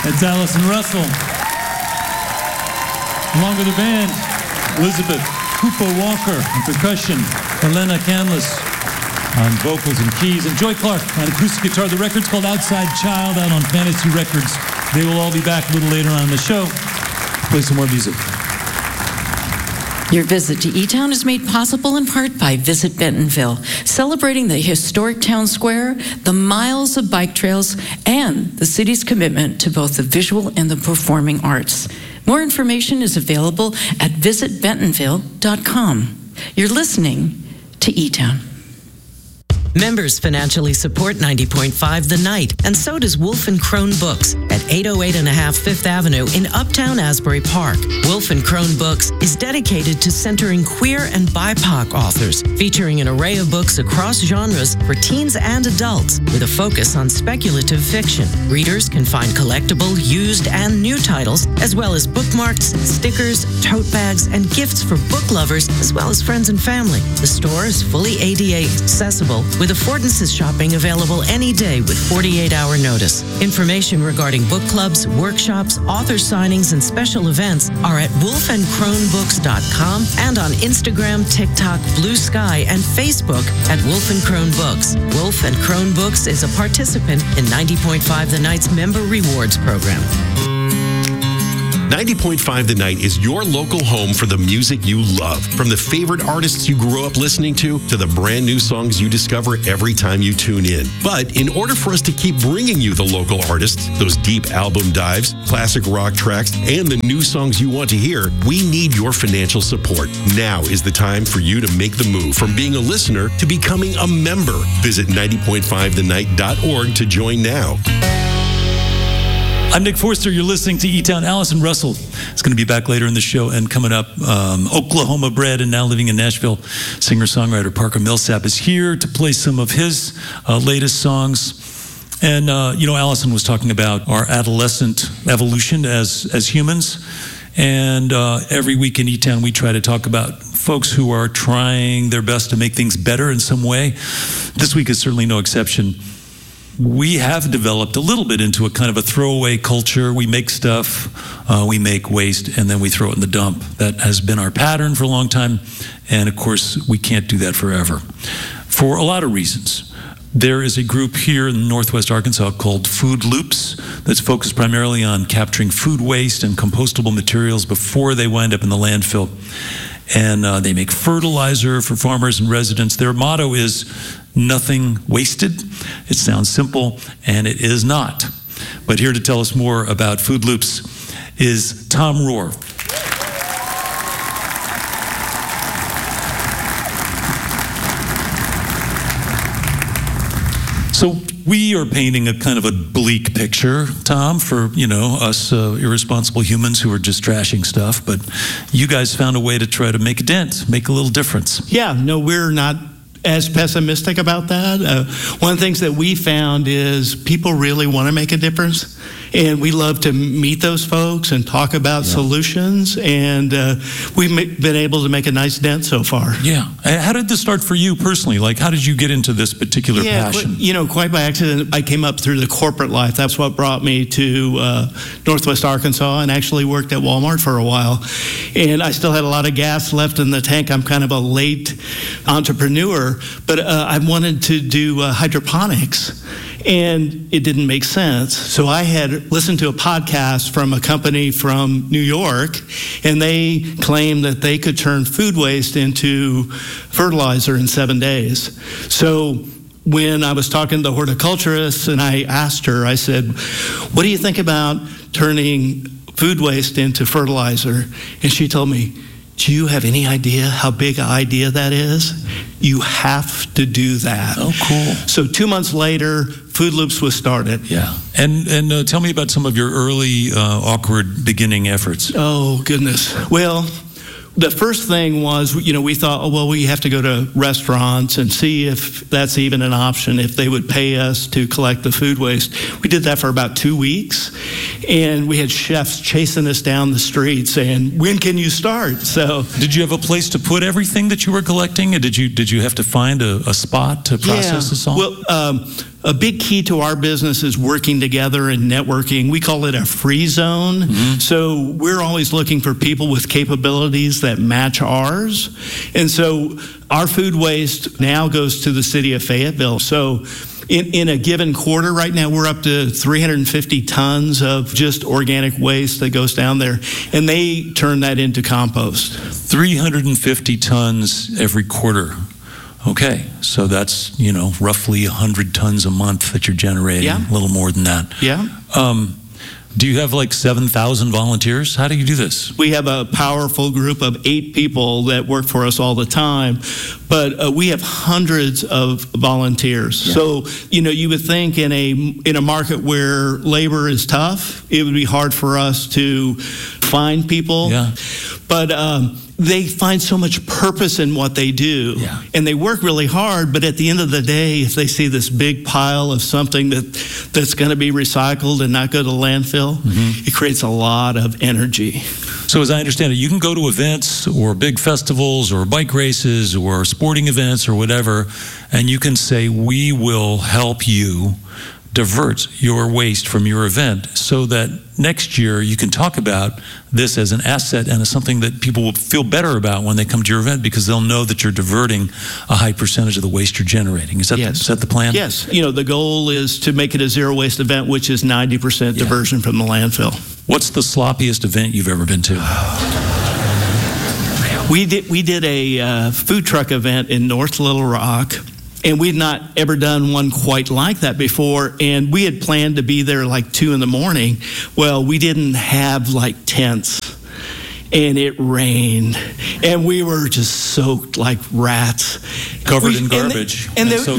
It's Allison Russell. Along with the band, Elizabeth Hoopa Walker on percussion, Helena Canlis on vocals and keys, and Joy Clark on acoustic guitar. The record's called Outside Child, out on Fantasy Records. They will all be back a little later on in the show. Play some more music. Your visit to E-Town is made possible in part by Visit Bentonville, celebrating the historic town square, the miles of bike trails, and the city's commitment to both the visual and the performing arts. More information is available at visitbentonville.com. You're listening to E-Town. Members financially support 90.5 The Night, and so does Wolf & Crone Books at 808.5 Fifth Avenue in Uptown Asbury Park. Wolf & Crone Books is dedicated to centering queer and BIPOC authors, featuring an array of books across genres for teens and adults, with a focus on speculative fiction. Readers can find collectible, used, and new titles, as well as bookmarks, stickers, tote bags, and gifts for book lovers, as well as friends and family. The store is fully ADA accessible, with affordances shopping available any day with 48-hour notice. Information regarding book clubs, workshops, author signings, and special events are at wolfandcronebooks.com and on Instagram, TikTok, Blue Sky, and Facebook at Wolf & Crone Books. Wolf & Crone Books is a participant in 90.5 The Night's Member Rewards Program. 90.5 The Night is your local home for the music you love. From the favorite artists you grew up listening to the brand new songs you discover every time you tune in. But in order for us to keep bringing you the local artists, those deep album dives, classic rock tracks, and the new songs you want to hear, we need your financial support. Now is the time for you to make the move from being a listener to becoming a member. Visit 90.5thenight.org to join now. I'm Nick Forster. You're listening to E-Town. Allison Russell is going to be back later in the show. And coming up, Oklahoma bred and now living in Nashville, singer-songwriter Parker Millsap is here to play some of his latest songs. And, Allison was talking about our adolescent evolution as humans. And every week in E-Town, we try to talk about folks who are trying their best to make things better in some way. This week is certainly no exception. We have developed a little bit into a kind of a throwaway culture. We make stuff, we make waste, and then we throw it in the dump. That has been our pattern for a long time, and of course, we can't do that forever, for a lot of reasons. There is a group here in Northwest Arkansas called Food Loops that's focused primarily on capturing food waste and compostable materials before they wind up in the landfill. And they make fertilizer for farmers and residents. Their motto is nothing wasted. It sounds simple, and it is not. But here to tell us more about Food Loops is Tom Rohr. So we are painting a kind of a bleak picture, Tom, for, us irresponsible humans who are just trashing stuff. But you guys found a way to try to make a dent, make a little difference. Yeah, no, we're not as pessimistic about that. One of the things that we found is people really want to make a difference. And we love to meet those folks and talk about solutions. And we've been able to make a nice dent so far. Yeah. How did this start for you personally? Like, how did you get into this particular passion? Quite by accident, I came up through the corporate life. That's what brought me to Northwest Arkansas, and actually worked at Walmart for a while. And I still had a lot of gas left in the tank. I'm kind of a late entrepreneur, but I wanted to do hydroponics. And it didn't make sense. So I had listened to a podcast from a company from New York, and they claimed that they could turn food waste into fertilizer in 7 days. So when I was talking to the horticulturist and I asked her, I said, what do you think about turning food waste into fertilizer? And she told me, do you have any idea how big an idea that is? You have to do that. Oh, cool. So 2 months later, Food Loops was started. Yeah. And tell me about some of your early awkward beginning efforts. Oh, goodness. Well, the first thing was, we thought, we have to go to restaurants and see if that's even an option, if they would pay us to collect the food waste. We did that for about 2 weeks, and we had chefs chasing us down the street saying, when can you start? So, did you have a place to put everything that you were collecting? Or did you have to find a spot to process this all? Well, a big key to our business is working together and networking. We call it a free zone. So we're always looking for people with capabilities that match ours. And so our food waste now goes to the city of Fayetteville. So in a given quarter right now, we're up to 350 tons of just organic waste that goes down there, and they turn that into compost. 350 tons every quarter. Okay, so that's, roughly 100 tons a month that you're generating, Yeah. a little more than that. Yeah. Do you have like 7,000 volunteers? How do you do this? We have a powerful group of 8 people that work for us all the time, but we have hundreds of volunteers. Yeah. So, you would think in a market where labor is tough, it would be hard for us to find people. Yeah. But they find so much purpose in what they do. Yeah. And they work really hard, but at the end of the day, if they see this big pile of something that's going to be recycled and not go to landfill, it creates a lot of energy. So as I understand it, you can go to events or big festivals or bike races or sporting events or whatever, and you can say, we will help you divert your waste from your event so that next year you can talk about this as an asset and as something that people will feel better about when they come to your event because they'll know that you're diverting a high percentage of the waste you're generating. Is that, Yes. is that the plan? Yes. The goal is to make it a zero waste event, which is 90% diversion from the landfill. What's the sloppiest event you've ever been to? We did a food truck event in North Little Rock, and we'd not ever done one quite like that before, and we had planned to be there like 2 a.m. Well, we didn't have like tents, and it rained, and we were just soaked like rats. Covered in garbage. And so